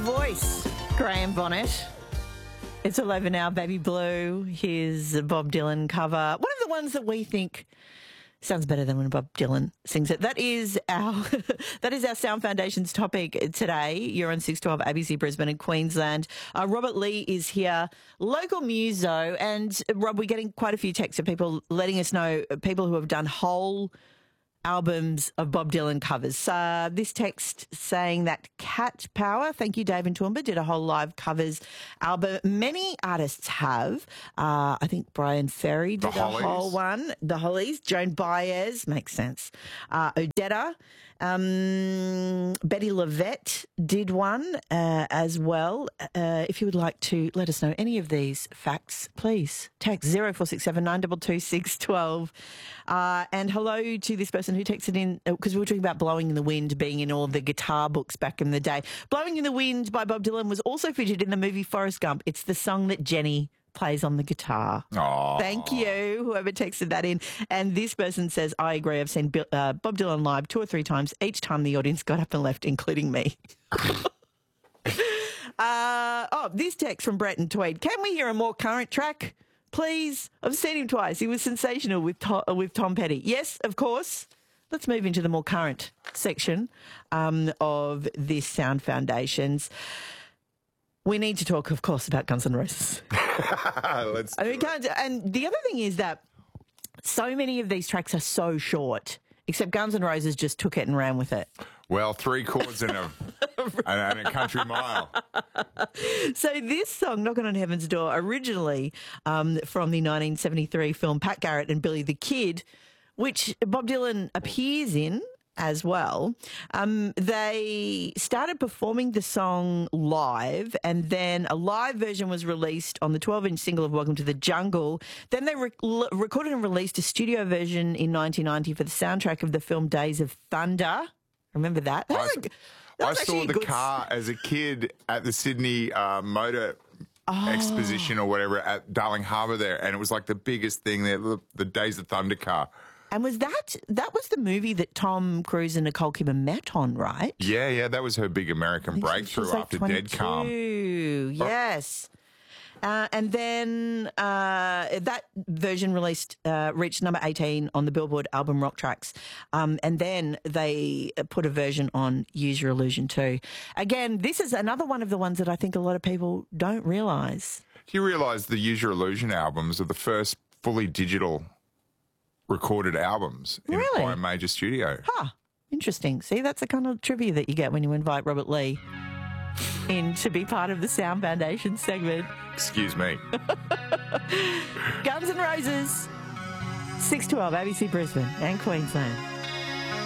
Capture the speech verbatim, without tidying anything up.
voice, Graham Bonnet. It's all over now, Baby Blue. Here's a Bob Dylan cover. One of the ones that we think sounds better than when Bob Dylan sings it. That is our that is our Sound Foundation's topic today. You're on six twelve A B C Brisbane and Queensland. Uh, Robert Lee is here, local muso. And, Rob, we're getting quite a few texts of people letting us know, people who have done whole albums of Bob Dylan covers. Uh, this text saying that Cat Power, thank you, Dave and Toowoomba, did a whole live covers album. Many artists have. Uh, I think Brian Ferry did The a whole one. The Hollies. Joan Baez, makes sense. Uh, Odetta. Um, Betty Lavette did one uh, as well. Uh, if you would like to let us know any of these facts, please text zero four six seven nine two two six one two. Uh, and hello to this person who texted in, because we were talking about Blowing in the Wind being in all the guitar books back in the day. Blowing in the Wind by Bob Dylan was also featured in the movie Forrest Gump. It's the song that Jenny plays on the guitar. Aww. Thank you, whoever texted that in. And this person says, I agree, I've seen uh, Bob Dylan live two or three times. Each time the audience got up and left, including me. uh, oh, this text from Brett and Tweed. Can we hear a more current track, please? I've seen him twice. He was sensational with, to- with Tom Petty. Yes, of course. Let's move into the more current section um, of this Sound Foundations. We need to talk, of course, about Guns N' Roses. Let's I mean, we can't, and the other thing is that so many of these tracks are so short, except Guns N' Roses just took it and ran with it. Well, three chords and a, and a country mile. So this song, Knocking on Heaven's Door, originally um, from the nineteen seventy-three film Pat Garrett and Billy the Kid, which Bob Dylan appears in as well. Um, they started performing the song live, and then a live version was released on the twelve-inch single of Welcome to the Jungle. Then they re- l- recorded and released a studio version in nineteen ninety for the soundtrack of the film Days of Thunder. Remember that? that I, was a, that I was saw actually a the good car as a kid at the Sydney uh, Motor Oh. Exposition or whatever at Darling Harbour there, and it was like the biggest thing there, the, the Days of Thunder car. And was that, that was the movie that Tom Cruise and Nicole Kidman met on, right? Yeah, yeah, that was her big American breakthrough She was like after Dead Calm. twenty-two, yes. Uh, and then uh, that version released, uh, reached number eighteen on the Billboard album Rock Tracks. Um, and then they put a version on Use Your Illusion too. Again, this is another one of the ones that I think a lot of people don't realise. Do you realise the Use Your Illusion albums are the first fully digital recorded albums in, Really? by a major studio? Huh, interesting. See, that's the kind of trivia that you get when you invite Robert Lee in to be part of the Sound Foundation segment. Excuse me. Guns N' Roses, six twelve A B C Brisbane and Queensland.